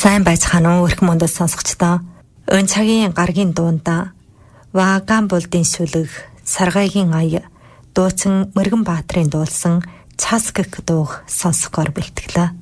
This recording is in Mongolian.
Сайн байцгаана уу өрх мондол сонсогчдоо. Өн цагийн гаргийн дуунда Ваган булдын сүлэг Саргайгийн ая дуучин Мөргөн Баатрын дуулсан Цас гэх дууг сонсохоор бэлтгэлээ.